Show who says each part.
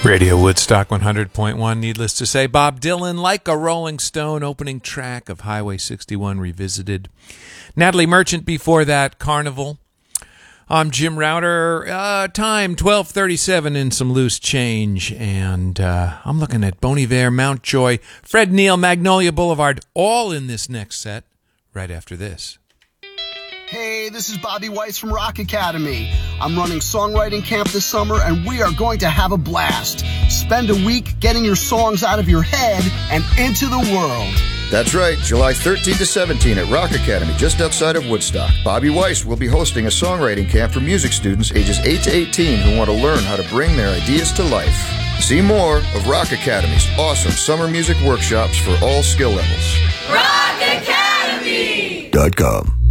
Speaker 1: Radio Woodstock 100.1, needless to say, Bob Dylan, Like a Rolling Stone, opening track of Highway 61 Revisited. Natalie Merchant before that, Carnival. I'm Jim Router. Time 12:37 in some loose change, and I'm looking at Bon Iver, Mountjoy, Fred Neil, Magnolia Boulevard, all in this next set, right after this.
Speaker 2: Hey, this is Bobby Weiss from Rock Academy. I'm running songwriting camp this summer, and we are going to have a blast. Spend a week getting your songs out of your head and into the world.
Speaker 3: That's right, July 13 to 17 at Rock Academy, just outside of Woodstock. Bobby Weiss will be hosting a songwriting camp for music students ages 8 to 18 who want to learn how to bring their ideas to life. See more of Rock Academy's awesome summer music workshops for all skill levels.
Speaker 4: RockAcademy.com